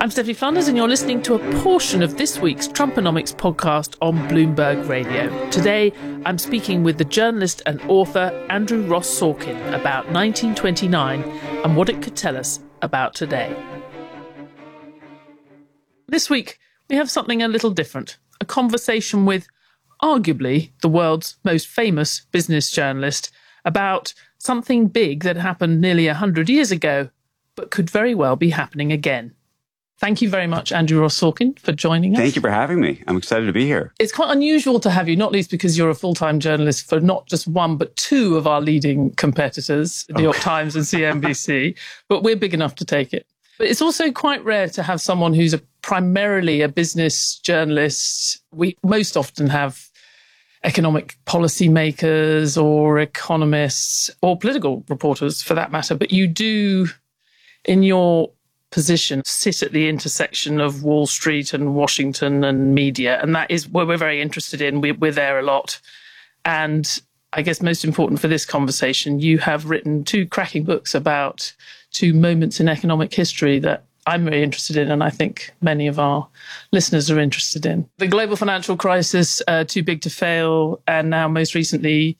I'm Stephanie Flanders, and you're listening to a portion of this week's Trumponomics podcast on Bloomberg Radio. Today, I'm speaking with the journalist and author Andrew Ross Sorkin about 1929 and what it could tell us about today. This week, we have something a little different. A conversation with arguably the world's most famous business journalist about something big that happened nearly 100 years ago, but could very well be happening again. Thank you very much, Andrew Ross Sorkin, for joining us. Thank you for having me. I'm excited to be here. It's quite unusual to have you, not least because you're a full-time journalist for not just one, but two of our leading competitors, New York Times and CNBC, but we're big enough to take it. But it's also quite rare to have someone who's primarily a business journalist. We most often have economic policymakers or economists or political reporters for that matter. But you do, in your position, sit at the intersection of Wall Street and Washington and media. And that is what we're very interested in. We're there a lot. And I guess most important for this conversation, you have written two cracking books about two moments in economic history that I'm very interested in, and I think many of our listeners are interested in. The global financial crisis, Too Big to Fail, and now most recently,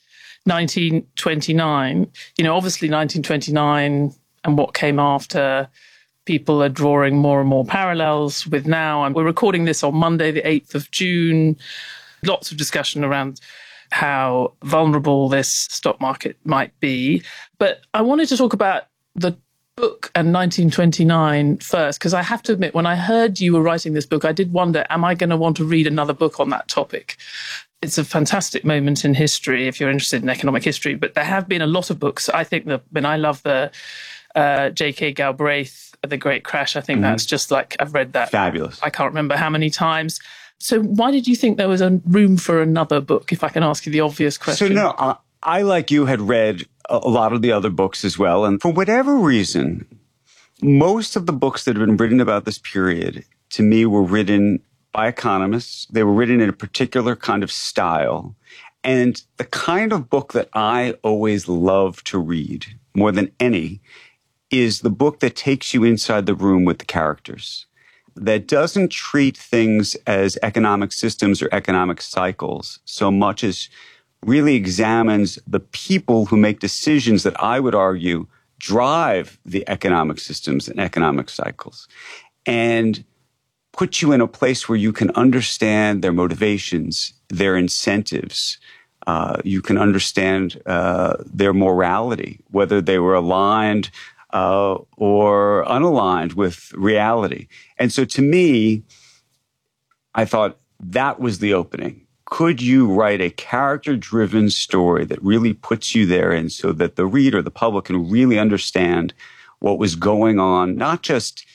1929. You know, obviously 1929 and what came after, people are drawing more and more parallels with now. And we're recording this on Monday, the 8th of June. Lots of discussion around how vulnerable this stock market might be. But I wanted to talk about the book and 1929 first, because I have to admit, when I heard you were writing this book, I did wonder, am I going to want to read another book on that topic? It's a fantastic moment in history if you're interested in economic history, but there have been a lot of books. I think I love the J.K. Galbraith, The Great Crash. I think that's just like, I've read that. Fabulous. I can't remember how many times. So why did you think there was a room for another book, if I can ask you the obvious question? So no, I, like you, had read a lot of the other books as well. And for whatever reason, most of the books that have been written about this period, to me, were written by economists. They were written in a particular kind of style. And the kind of book that I always love to read more than any is the book that takes you inside the room with the characters, that doesn't treat things as economic systems or economic cycles so much as really examines the people who make decisions that I would argue drive the economic systems and economic cycles, and put you in a place where you can understand their motivations, their incentives. You can understand their morality, whether they were aligned or unaligned with reality. And so to me, I thought that was the opening. Could you write a character-driven story that really puts you there, and so that the reader, the public, can really understand what was going on, not just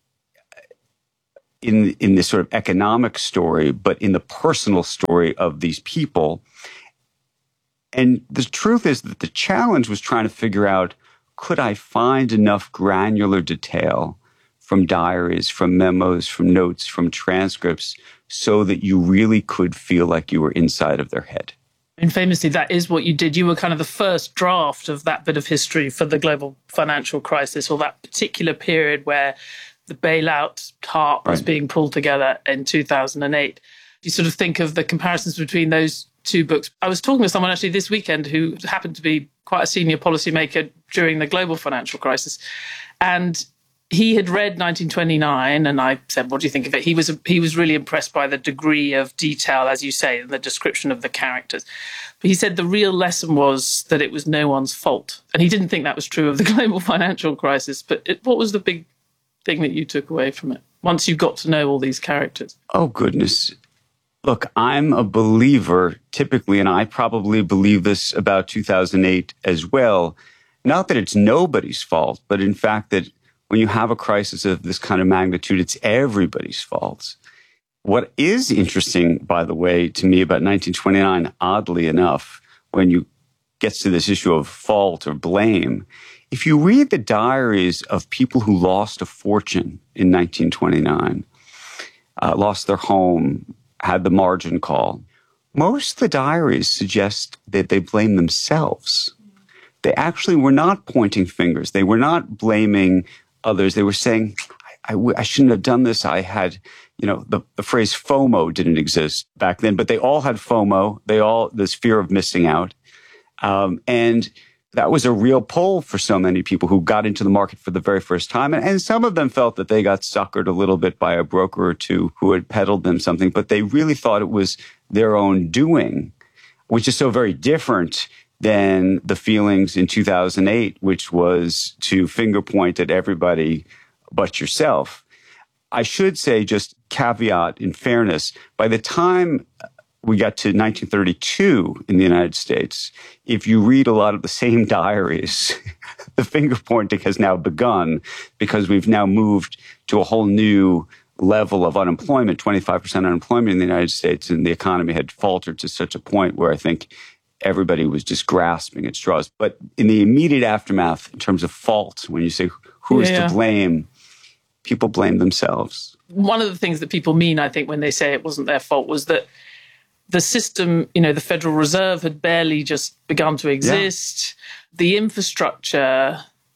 in this sort of economic story, but in the personal story of these people? And the truth is that the challenge was trying to figure out, could I find enough granular detail from diaries, from memos, from notes, from transcripts, so that you really could feel like you were inside of their head? And famously, that is what you did. You were kind of the first draft of that bit of history for the global financial crisis, or that particular period where the bailout TARP was being pulled together in 2008. You sort of think of the comparisons between those two books. I was talking to someone actually this weekend who happened to be quite a senior policymaker during the global financial crisis. And he had read 1929, and I said, what do you think of it? He was really impressed by the degree of detail, as you say, and the description of the characters. But he said the real lesson was that it was no one's fault. And he didn't think that was true of the global financial crisis. But what was the big thing that you took away from it once you got to know all these characters? Oh, goodness. Look, I'm a believer, typically, and I probably believe this about 2008 as well, not that it's nobody's fault, but in fact that when you have a crisis of this kind of magnitude, it's everybody's fault. What is interesting, by the way, to me about 1929, oddly enough, when you gets to this issue of fault or blame, if you read the diaries of people who lost a fortune in 1929, lost their home, had the margin call, most of the diaries suggest that they blame themselves. They actually were not pointing fingers. They were not blaming others. They were saying, I shouldn't have done this. I had, the phrase FOMO didn't exist back then, but they all had FOMO. This fear of missing out. And that was a real pull for so many people who got into the market for the very first time. And some of them felt that they got suckered a little bit by a broker or two who had peddled them something, but they really thought it was their own doing, which is so very different than the feelings in 2008, which was to finger point at everybody but yourself. I should say, just caveat in fairness, by the time we got to 1932 in the United States, if you read a lot of the same diaries, the finger pointing has now begun because we've now moved to a whole new level of unemployment, 25% unemployment in the United States, and the economy had faltered to such a point where I think everybody was just grasping at straws. But in the immediate aftermath, in terms of fault, when you say who is to blame, people blame themselves. One of the things that people mean, I think, when they say it wasn't their fault was that the system, the Federal Reserve had barely just begun to exist. Yeah. The infrastructure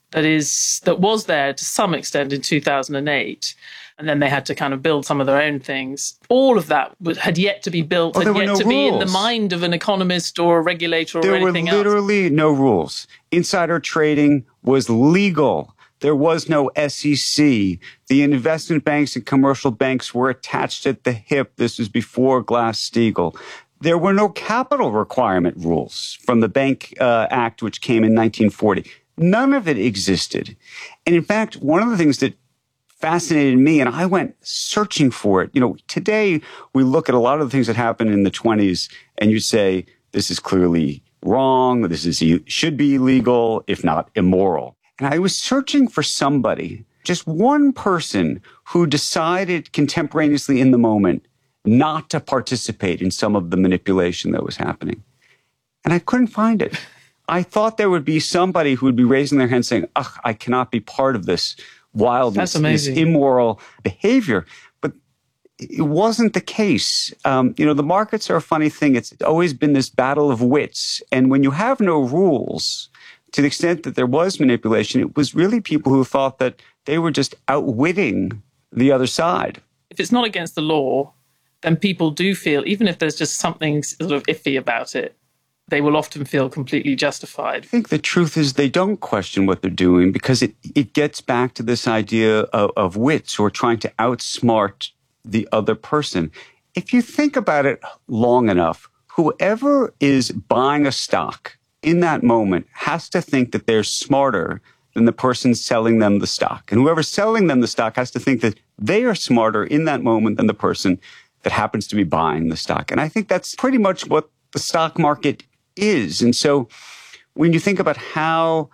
that was there to some extent in 2008, and then they had to kind of build some of their own things. All of that had yet to be built, had yet to be in the mind of an economist or a regulator or anything else. There were literally no rules. Insider trading was legal. There was no SEC. The investment banks and commercial banks were attached at the hip. This was before Glass-Steagall. There were no capital requirement rules from the Bank Act, which came in 1940. None of it existed. And in fact, one of the things that fascinated me, and I went searching for it. Today we look at a lot of the things that happened in the 20s, and you say, this is clearly wrong. Should be illegal, if not immoral. And I was searching for somebody, just one person who decided contemporaneously in the moment not to participate in some of the manipulation that was happening. And I couldn't find it. I thought there would be somebody who would be raising their hand saying, I cannot be part of this wildness, this immoral behavior. But it wasn't the case. The markets are a funny thing. It's always been this battle of wits. And when you have no rules, to the extent that there was manipulation, it was really people who thought that they were just outwitting the other side. If it's not against the law, then people do feel, even if there's just something sort of iffy about it, they will often feel completely justified. I think the truth is they don't question what they're doing because it gets back to this idea of wits or trying to outsmart the other person. If you think about it long enough, whoever is buying a stock in that moment has to think that they're smarter than the person selling them the stock. And whoever's selling them the stock has to think that they are smarter in that moment than the person that happens to be buying the stock. And I think that's pretty much what the stock market is. And so when you think about how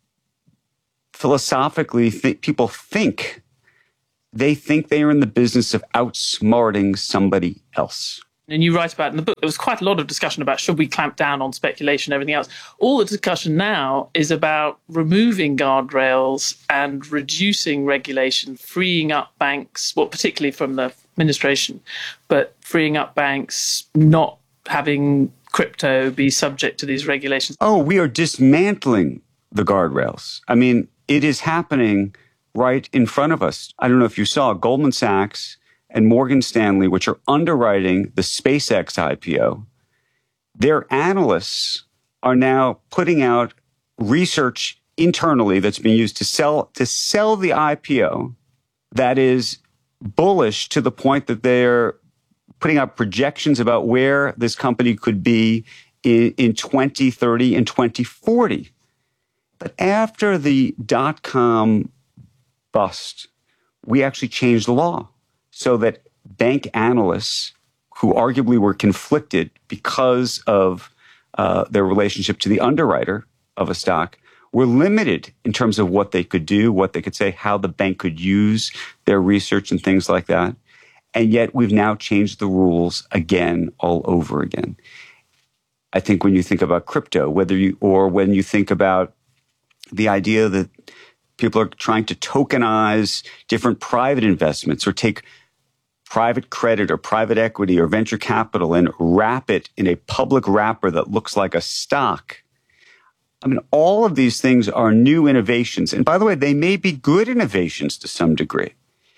philosophically people think, they think they are in the business of outsmarting somebody else. And you write about in the book, there was quite a lot of discussion about should we clamp down on speculation and everything else. All the discussion now is about removing guardrails and reducing regulation, freeing up banks, well, particularly from the administration, but freeing up banks, not having crypto be subject to these regulations. Oh, we are dismantling the guardrails. I mean, it is happening right in front of us. I don't know if you saw Goldman Sachs and Morgan Stanley, which are underwriting the SpaceX IPO, their analysts are now putting out research internally that's being used to sell the IPO that is bullish to the point that they're putting out projections about where this company could be in 2030 and 2040. But after the dot-com bust, we actually changed the law so that bank analysts who arguably were conflicted because of their relationship to the underwriter of a stock were limited in terms of what they could do, what they could say, how the bank could use their research and things like that. And yet we've now changed the rules again, all over again. I think when you think about crypto, when you think about the idea that people are trying to tokenize different private investments or take private credit or private equity or venture capital and wrap it in a public wrapper that looks like a stock. I mean, all of these things are new innovations. And by the way, they may be good innovations to some degree.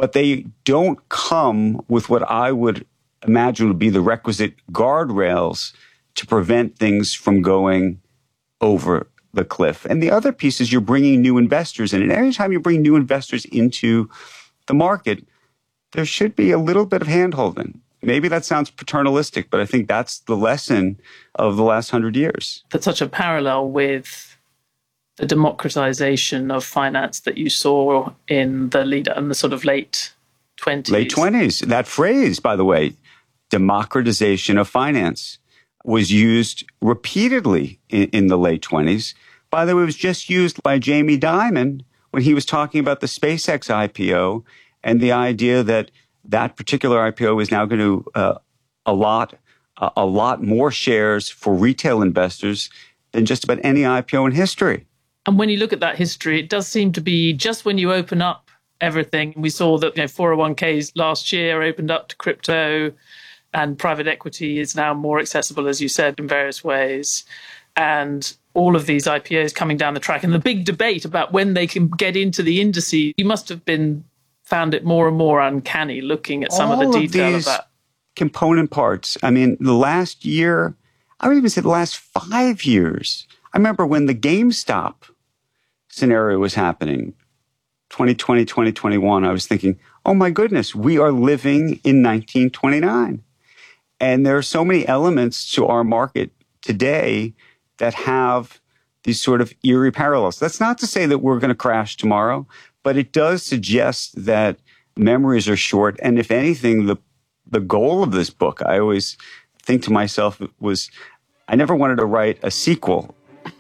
but they don't come with what I would imagine would be the requisite guardrails to prevent things from going over the cliff. And the other piece is you're bringing new investors in. And every time you bring new investors into the market, there should be a little bit of handholding. Maybe that sounds paternalistic, but I think that's the lesson of the last 100 years. That's such a parallel with the democratization of finance that you saw in the sort of late 20s. Late 20s. That phrase, by the way, democratization of finance, was used repeatedly in the late 20s. By the way, it was just used by Jamie Dimon when he was talking about the SpaceX IPO and the idea that that particular IPO is now going to allot a lot more shares for retail investors than just about any IPO in history. And when you look at that history, it does seem to be just when you open up everything. We saw that 401ks last year opened up to crypto, and private equity is now more accessible, as you said, in various ways. And all of these IPOs coming down the track, and the big debate about when they can get into the indices, you must have found it more and more uncanny looking at some of the detail of that. Component parts. I mean, the last year, I would even say the last 5 years. I remember when the GameStop scenario was happening, 2020, 2021, I was thinking, oh my goodness, we are living in 1929. And there are so many elements to our market today that have these sort of eerie parallels. That's not to say that we're going to crash tomorrow, but it does suggest that memories are short. And if anything, the goal of this book, I always think to myself, was I never wanted to write a sequel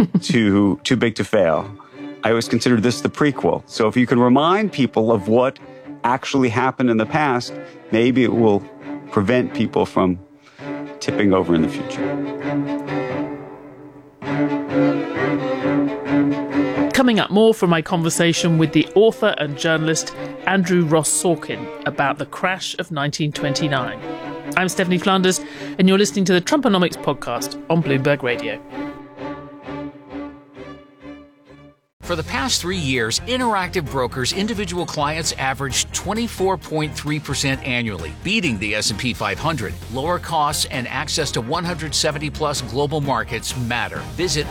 to Too Big to Fail. I always considered this the prequel. So if you can remind people of what actually happened in the past, maybe it will prevent people from tipping over in the future. Coming up, more from my conversation with the author and journalist Andrew Ross Sorkin about the crash of 1929. I'm Stephanie Flanders, and you're listening to the Trumponomics podcast on Bloomberg Radio. For the past 3 years, Interactive Brokers individual clients averaged 24.3% annually, beating the S&P 500. Lower costs and access to 170-plus global markets matter. Visit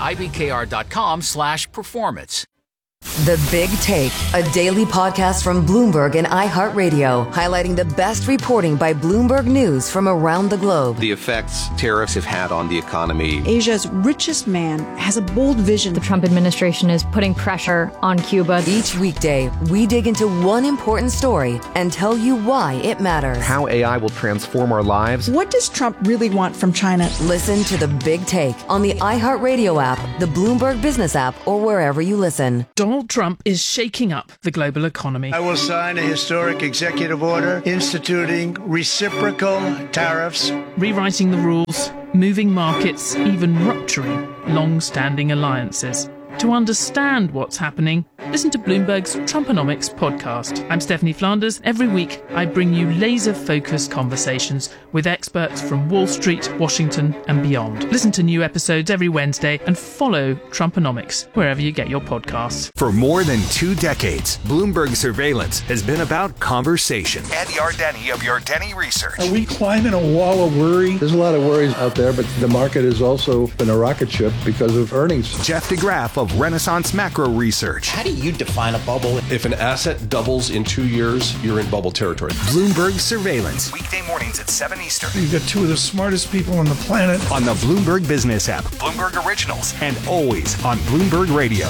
ibkr.com/performance. The Big Take, a daily podcast from Bloomberg and iHeartRadio, highlighting the best reporting by Bloomberg News from around the globe. The effects tariffs have had on the economy. Asia's richest man has a bold vision. The Trump administration is putting pressure on Cuba. Each weekday, we dig into one important story and tell you why it matters. How AI will transform our lives. What does Trump really want from China? Listen to The Big Take on the iHeartRadio app, the Bloomberg Business app, or wherever you listen. Donald Trump is shaking up the global economy. I will sign a historic executive order instituting reciprocal tariffs, rewriting the rules, moving markets, even rupturing long-standing alliances. To understand what's happening, listen to Bloomberg's Trumponomics podcast. I'm Stephanie Flanders. Every week, I bring you laser-focused conversations with experts from Wall Street, Washington, and beyond. Listen to new episodes every Wednesday and follow Trumponomics wherever you get your podcasts. For more than 2 decades, Bloomberg Surveillance has been about conversation. Ed Yardeni of Yardeni Research. Are we climbing a wall of worry? There's a lot of worries out there, but the market has also been a rocket ship because of earnings. Jeff DeGraff of Renaissance Macro Research. How do you define a bubble? If an asset doubles in 2 years, you're in bubble territory. Bloomberg Surveillance. Weekday mornings at 7 Eastern. You've got two of the smartest people on the planet. On the Bloomberg Business app. Bloomberg Originals. And always on Bloomberg Radio.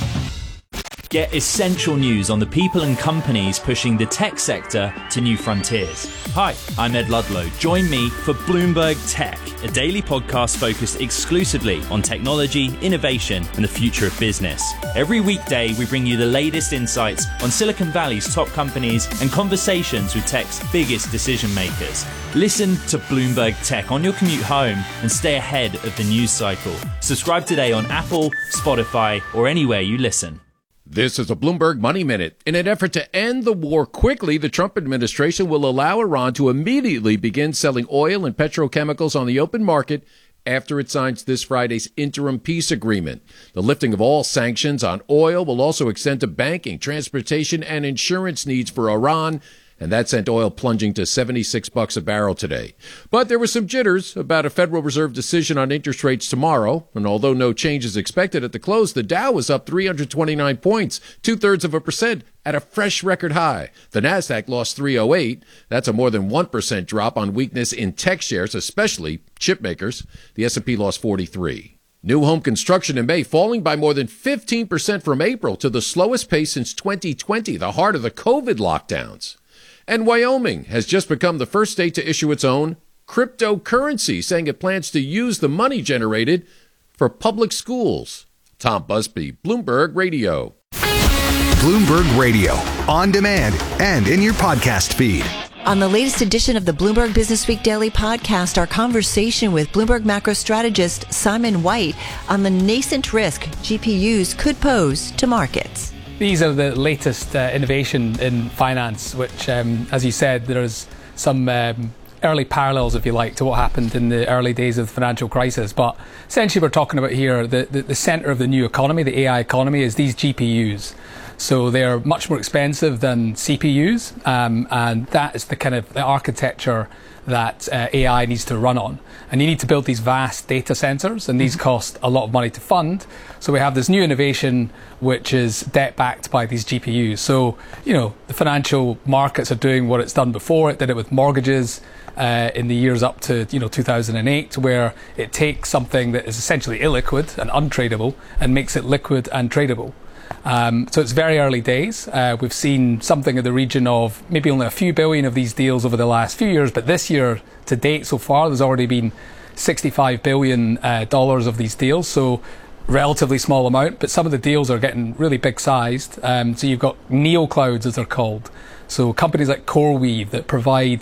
Get essential news on the people and companies pushing the tech sector to new frontiers. Hi, I'm Ed Ludlow. Join me for Bloomberg Tech, a daily podcast focused exclusively on technology, innovation, and the future of business. Every weekday, we bring you the latest insights on Silicon Valley's top companies and conversations with tech's biggest decision makers. Listen to Bloomberg Tech on your commute home and stay ahead of the news cycle. Subscribe today on Apple, Spotify, or anywhere you listen. This is a Bloomberg Money Minute. In an effort to end the war quickly, the Trump administration will allow Iran to immediately begin selling oil and petrochemicals on the open market after it signs this Friday's interim peace agreement. The lifting of all sanctions on oil will also extend to banking, transportation, and insurance needs for Iran and that sent oil plunging to $76 a barrel today. But there were some jitters about a Federal Reserve decision on interest rates tomorrow, and although no change is expected at the close, the Dow was up 329 points, 0.2% at a fresh record high. The Nasdaq lost 308. That's a more than 1% drop on weakness in tech shares, especially chip makers. The S&P lost 43. New home construction in May falling by more than 15% from April to the slowest pace since 2020, the heart of the COVID lockdowns. And Wyoming has just become the first state to issue its own cryptocurrency, saying it plans to use the money generated for public schools. Tom Busby, Bloomberg Radio. Bloomberg Radio, on demand and in your podcast feed. On the latest edition of the Bloomberg Businessweek Daily Podcast, our conversation with Bloomberg macro strategist Simon White on the nascent risk GPUs could pose to markets. These are the latest innovation in finance, which, as you said, there's some early parallels, if you like, to what happened in the early days of the financial crisis. But essentially, we're talking about here the center of the new economy, the AI economy, is these GPUs. So they're much more expensive than CPUs, and that is the kind of the architecture that AI needs to run on. And you need to build these vast data centers, and these cost a lot of money to fund. So we have this new innovation, which is debt-backed by these GPUs. So, you know, the financial markets are doing what it's done before. It did it with mortgages in the years up to, 2008, where it takes something that is essentially illiquid and untradeable and makes it liquid and tradable. So it's very early days. We've seen something in the region of maybe only a few billion of these deals over the last few years, but this year to date so far, there's already been $65 billion of these deals. So relatively small amount, but some of the deals are getting really big sized. So you've got neoclouds, as they're called. So companies like CoreWeave that provide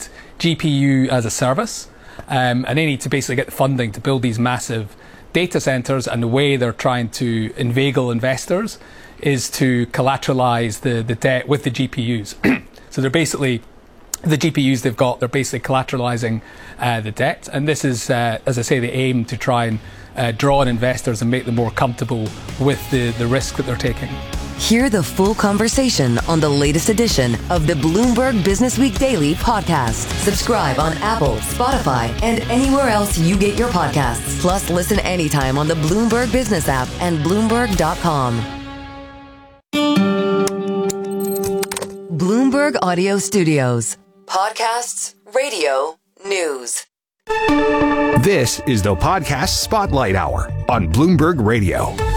GPU as a service, and they need to basically get the funding to build these massive data centers, and the way they're trying to inveigle investors is to collateralize the debt with the GPUs. So they're basically, the GPUs they've got, they're basically collateralizing the debt. And this is, as I say, the aim to try and draw in investors and make them more comfortable with the risk that they're taking. Hear the full conversation on the latest edition of the Bloomberg Businessweek Daily Podcast. Subscribe on Apple, Spotify, and anywhere else you get your podcasts. Plus, listen anytime on the Bloomberg Business app and Bloomberg.com. Bloomberg Audio Studios. Podcasts, radio, news. This is the Podcast Spotlight Hour on Bloomberg Radio.